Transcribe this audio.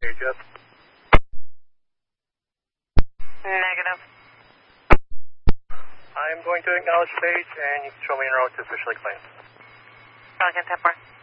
VHF? Negative. I'm going to acknowledge page, and you can show me en route to officially claimed. Pelican 10-4.